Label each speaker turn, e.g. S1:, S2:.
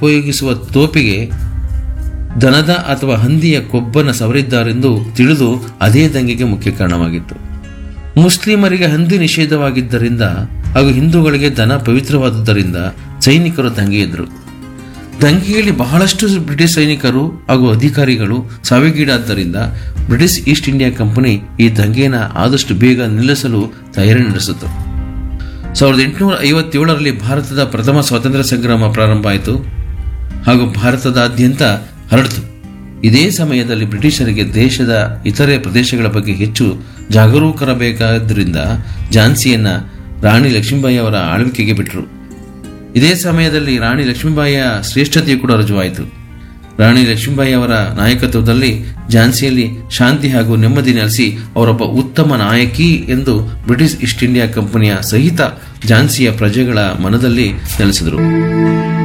S1: ಉಪಯೋಗಿಸುವ ತೋಪಿಗೆ ದನದ ಅಥವಾ ಹಂದಿಯ ಕೊಬ್ಬನ ಸವರಿದ್ದಾರೆಂದು ತಿಳಿದು ಅದೇ ದಂಗೆಗೆ ಮುಖ್ಯ ಕಾರಣವಾಗಿತ್ತು. ಮುಸ್ಲಿಮರಿಗೆ ಹಂದಿ ನಿಷೇಧವಾಗಿದ್ದರಿಂದ ಹಾಗೂ ಹಿಂದೂಗಳಿಗೆ ದನ ಪವಿತ್ರವಾದುದರಿಂದ ಸೈನಿಕರು ದಂಗೆಯೆದ್ರು. ದಂಗೆಯಲ್ಲಿ ಬಹಳಷ್ಟು ಬ್ರಿಟಿಷ್ ಸೈನಿಕರು ಹಾಗೂ ಅಧಿಕಾರಿಗಳು ಸಾವಿಗೀಡಾದ್ದರಿಂದ ಬ್ರಿಟಿಷ್ ಈಸ್ಟ್ ಇಂಡಿಯಾ ಕಂಪನಿ ಈ ದಂಗೆಯನ್ನು ಆದಷ್ಟು ಬೇಗ ನಿಲ್ಲಿಸಲು ತಯಾರಿ ನಡೆಸಿತು. 1857ರಲ್ಲಿ ಭಾರತದ ಪ್ರಥಮ ಸ್ವಾತಂತ್ರ್ಯ ಸಂಗ್ರಾಮ ಪ್ರಾರಂಭ ಆಯಿತು ಹಾಗೂ ಭಾರತದಾದ್ಯಂತ ಹರಡಿತು. ಇದೇ ಸಮಯದಲ್ಲಿ ಬ್ರಿಟಿಷರಿಗೆ ದೇಶದ ಇತರೆ ಪ್ರದೇಶಗಳ ಬಗ್ಗೆ ಹೆಚ್ಚು ಜಾಗರೂಕರಾಗಬೇಕಾದ್ದರಿಂದ ಝಾನ್ಸಿಯನ್ನ ರಾಣಿ ಲಕ್ಷ್ಮೀಬಾಯಿ ಅವರ ಆಳ್ವಿಕೆಗೆ ಬಿಟ್ಟರು. ಇದೇ ಸಮಯದಲ್ಲಿ ರಾಣಿ ಲಕ್ಷ್ಮೀಬಾಯಿಯ ಶ್ರೇಷ್ಠತೆಯು ಕೂಡ ರುಜುವಾಯಿತು. ರಾಣಿ ಲಕ್ಷ್ಮೀಬಾಯಿ ಅವರ ನಾಯಕತ್ವದಲ್ಲಿ ಝಾನ್ಸಿಯಲ್ಲಿ ಶಾಂತಿ ಹಾಗೂ ನೆಮ್ಮದಿ ನೆಲೆಸಿ ಅವರೊಬ್ಬ ಉತ್ತಮ ನಾಯಕಿ ಎಂದು ಬ್ರಿಟಿಷ್ ಈಸ್ಟ್ ಇಂಡಿಯಾ ಕಂಪನಿಯ ಸಹಿತ ಝಾನ್ಸಿಯ ಪ್ರಜೆಗಳ ಮನದಲ್ಲಿ ನೆಲೆಸಿದರು.